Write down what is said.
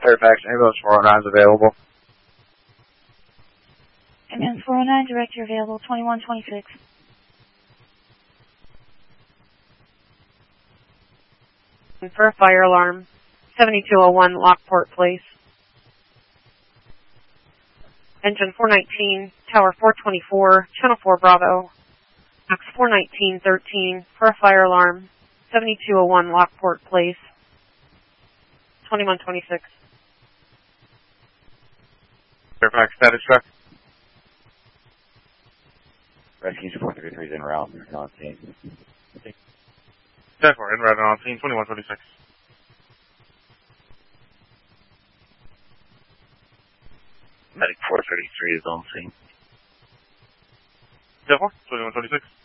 Fairfax, ambulance 409 is available. Ambulance 409, director available, 2126. For a fire alarm, 7201 Lockport Place. Engine 419, Tower 424, Channel 4 Bravo. Max 41913 for a fire alarm, 7201 Lockport Place. 2126. Fairfax, status check. Rescue 433 is en route and on scene. 10-4, en route and on scene, 2126. Medic 433 is on scene. 10-4, 2126.